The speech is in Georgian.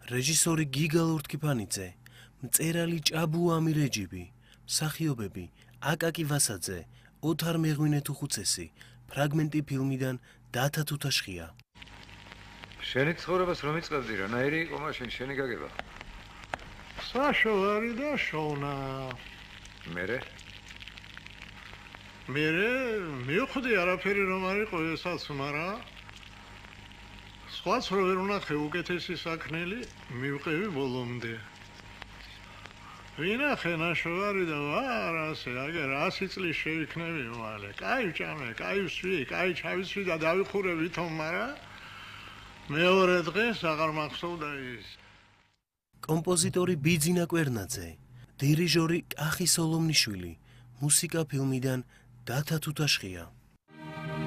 რეჟისორი გიგა ლურთქიფანიძე, მწერალი ჭაბუ ამირეჯიბი, მსახიობები აკაკი ვასაძე, ოთარ მეღვინეთუხუცესი, ფრაგმენტი ფილმიდან დათა თუთაშხია. შენი ცხოვრებას რომ იწყებდი, რანაირი იყო მაშინ შენი გაგება? საშოვარი და შოვნა. მერე? მერე მივხვდი არაფერი რომ არ იყო ესაც, მაგრამ სხვაც რო ვერ ვნახე უკეთესი საქმელი, მივყევი ბოლომდე. ვინახე ნაშოვარი და ვარ ასე, აგერ 100 წლის შევიქნები მალე. კაი ჭამე, კაი ვსვი, კაი ჩავისვი და დავიხურე ვითომ, მაგრამ მეორე დღეს აღარ მახსოვდა ის. კომპოზიტორი ბიძინა კვერნაძე, დირიჟორი კახი სოლომნიშვილი, მუსიკა ფილმიდან დათა თუთაშხია.